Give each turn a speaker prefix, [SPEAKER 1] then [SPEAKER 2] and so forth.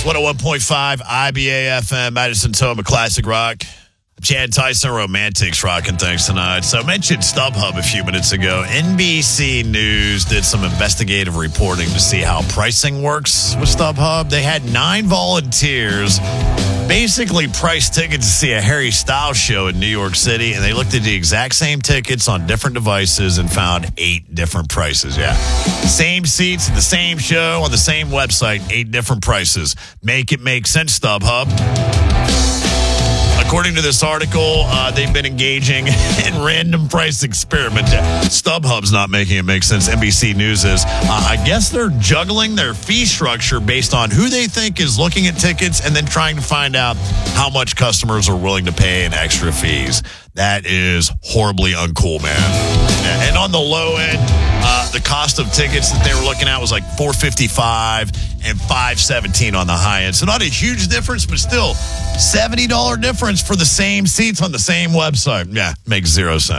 [SPEAKER 1] 101.5 IBA FM, Madison Toma, Classic Rock. Chad Tyson, Romantics, rocking things tonight. So I mentioned StubHub a few minutes ago. NBC News did some investigative reporting to see how pricing works with StubHub. They had 9 volunteers basically priced tickets to see a Harry Styles show in New York City, and they looked at the exact same tickets on different devices and found 8 different prices. Yeah. Same seats, the same show on the same website, 8 different prices. Make it make sense, StubHub. According to this article, they've been engaging in random price experiment. StubHub's not making it make sense. NBC News is. I guess they're juggling their fee structure based on who they think is looking at tickets and then trying to find out how much customers are willing to pay in extra fees. That is horribly uncool, man. And on the low end, the cost of tickets that they were looking at was like $455 and $517 on the high end. So not a huge difference, but still $70 difference for the same seats on the same website. Yeah, makes 0 sense.